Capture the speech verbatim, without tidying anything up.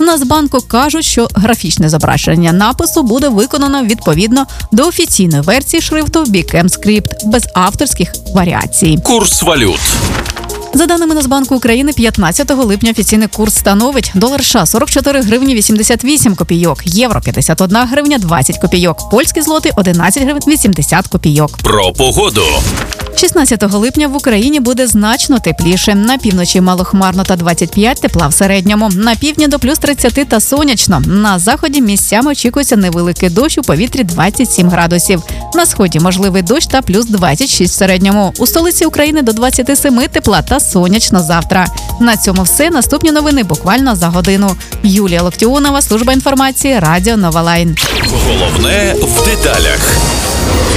В Нацбанку кажуть, що графічне зображення напису буде виконано відповідно до офіційної версії шрифту BigMScript, без авторських варіацій. Курс валют. За даними Нацбанку України, п'ятнадцятого липня офіційний курс становить: долар США – сорок чотири гривні вісімдесят вісім копійок, євро – п'ятдесят одна гривня двадцять копійок, польський злотий – одинадцять гривень вісімдесят копійок. Про погоду. шістнадцятого липня в Україні буде значно тепліше. На півночі малохмарно та двадцять п'ять тепла в середньому. На півдні до плюс тридцять та сонячно. На заході місцями очікується невеликий дощ, у повітрі двадцять сім градусів. На сході можливий дощ та плюс двадцять шість в середньому. У столиці України до двадцять сім тепла та сонячно завтра. На цьому все. Наступні новини буквально за годину. Юлія Локтіонова, служба інформації, Радіо Нова Лайн. Головне в деталях.